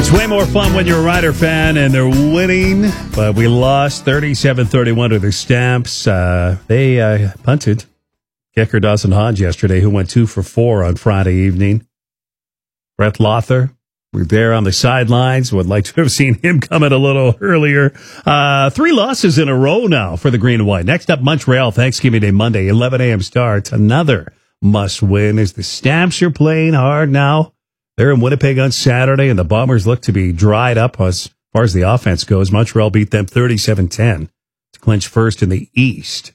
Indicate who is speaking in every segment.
Speaker 1: It's way more fun when you're a Rider fan and they're winning, but we lost 37-31 to the Stamps. They punted kicker Dawson Hodge yesterday, who went 2 for 4 on Friday evening. Brett Lothar, we're there on the sidelines. Would like to have seen him coming a little earlier. 3 losses in a row now for the Green and White. Next up, Montreal, Thanksgiving Day, Monday, 11 a.m. start. Another must-win as the Stamps are playing hard now. They're in Winnipeg on Saturday, and the Bombers look to be dried up as far as the offense goes. Montreal beat them 37-10 to clinch first in the East.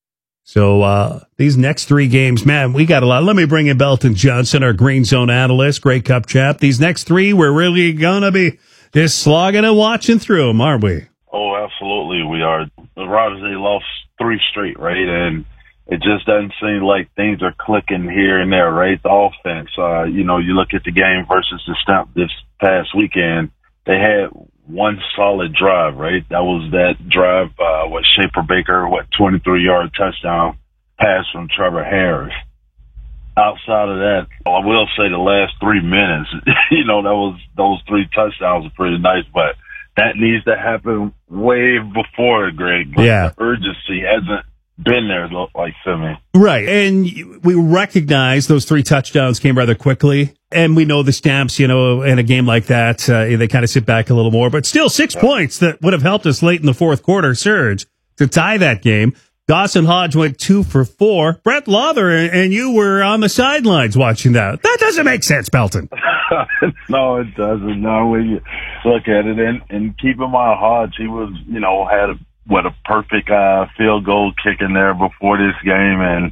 Speaker 1: So these next 3 games, man, we got a lot. Let me bring in Belton Johnson, our Green Zone analyst, Grey Cup champ. These next 3, we're really going to be just slogging and watching through them, aren't we?
Speaker 2: Oh, absolutely we are. The Riders, they lost 3 straight, right? And it just doesn't seem like things are clicking here and there, right? The offense, you look at the game versus the Stamp this past weekend, they had one solid drive, right? That was that drive, Shaper Baker, 23-yard touchdown pass from Trevor Harris. Outside of that, I will say the last 3 minutes, those 3 touchdowns are pretty nice, but that needs to happen way before, Greg.
Speaker 1: Yeah.
Speaker 2: The urgency hasn't been there, like to me.
Speaker 1: Right. And we recognize those 3 touchdowns came rather quickly. And we know the Stamps, in a game like that, they kind of sit back a little more. But still 6 points that would have helped us late in the fourth quarter surge to tie that game. Dawson Hodge went 2 for 4. Brett Lothar and you were on the sidelines watching that. That doesn't make sense, Belton.
Speaker 2: No, it doesn't. No, when you look at it. And keep in mind, Hodge, he was, had a perfect field goal kick in there before this game. And,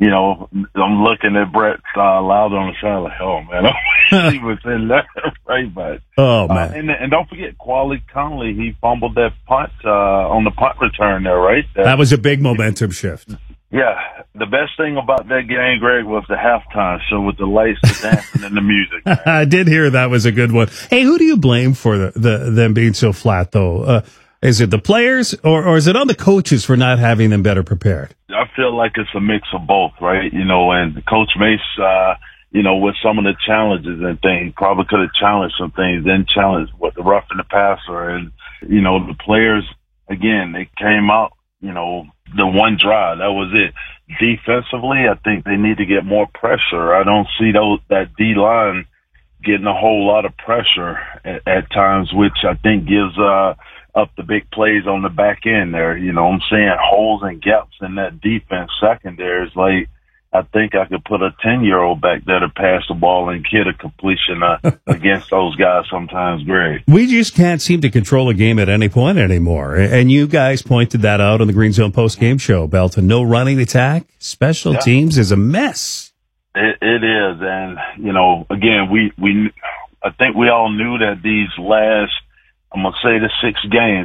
Speaker 2: I'm looking at Brett Lothar on the side like, oh, man, he was in there, right? But,
Speaker 1: oh, man.
Speaker 2: And don't forget, Quali Conley, he fumbled that punt on the punt return there, right?
Speaker 1: That was a big momentum shift.
Speaker 2: Yeah. The best thing about that game, Greg, was the halftime show with the lights, the dancing, and the music.
Speaker 1: I did hear that was a good one. Hey, who do you blame for them being so flat, though? Is it the players or is it on the coaches for not having them better prepared?
Speaker 2: I feel like it's a mix of both, right? And Coach Mace, with some of the challenges and things, probably could have challenged some things, then challenged with the roughing the passer. And, the players, again, they came out, the one drive, that was it. Defensively, I think they need to get more pressure. I don't see that D-line getting a whole lot of pressure at times, which I think gives up the big plays on the back end there. I'm saying holes and gaps in that defense secondary is like, I think I could put a 10-year-old back there to pass the ball and get a completion against those guys sometimes, Greg.
Speaker 1: We just can't seem to control a game at any point anymore. And you guys pointed that out on the Green Zone post-game show, Belton. No running attack. Special teams is a mess.
Speaker 2: It is. And, again, I think we all knew that these last, I'm going to say the 6 games,